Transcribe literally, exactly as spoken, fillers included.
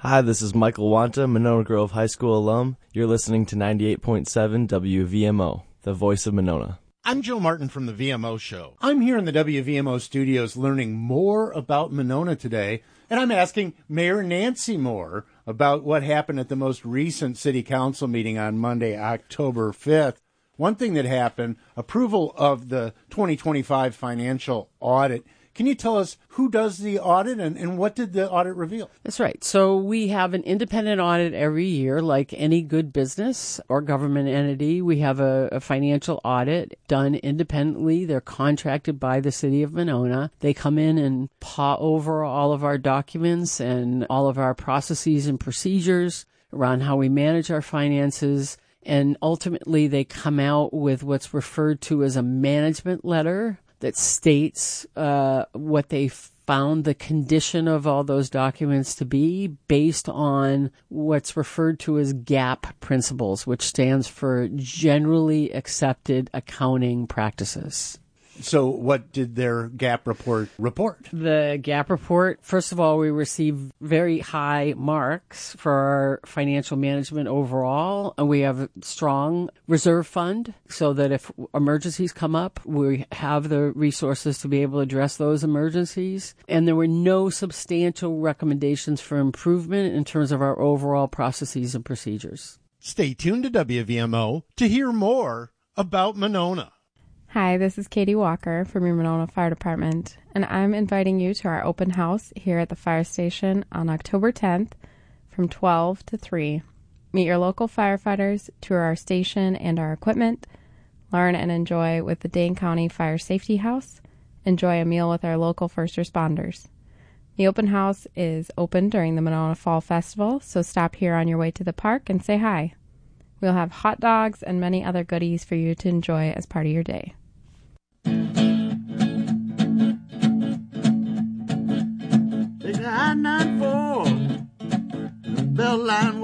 Hi, this is Michael Wanta, Monona Grove High School alum. You're listening to ninety-eight point seven W V M O, the voice of Monona. I'm Joe Martin from the V M O Show. I'm here in the W V M O studios learning more about Monona today, and I'm asking Mayor Nancy Moore about what happened at the most recent City Council meeting on Monday, October fifth. One thing that happened, approval of the twenty twenty-five financial audit. Can you tell us who does the audit and, and what did the audit reveal? That's right. So we have an independent audit every year, like any good business or government entity. We have a, a financial audit done independently. They're contracted by the city of Monona. They come in and paw over all of our documents and all of our processes and procedures around how we manage our finances. And ultimately, they come out with what's referred to as a management letter that states uh, what they found the condition of all those documents to be based on what's referred to as GAAP principles, which stands for Generally Accepted Accounting Practices. So what did their GAAP report report? The GAAP report, first of all, we received very high marks for our financial management overall. And we have a strong reserve fund so that if emergencies come up, we have the resources to be able to address those emergencies. And there were no substantial recommendations for improvement in terms of our overall processes and procedures. Stay tuned to W V M O to hear more about Monona. Hi, this is Katie Walker from your Monona Fire Department, and I'm inviting you to our open house here at the fire station on October tenth from twelve to three. Meet your local firefighters, tour our station and our equipment, learn and enjoy with the Dane County Fire Safety House, enjoy a meal with our local first responders. The open house is open during the Monona Fall Festival, so stop here on your way to the park and say hi. We'll have hot dogs and many other goodies for you to enjoy as part of your day. Take the I ninety-four, Beltline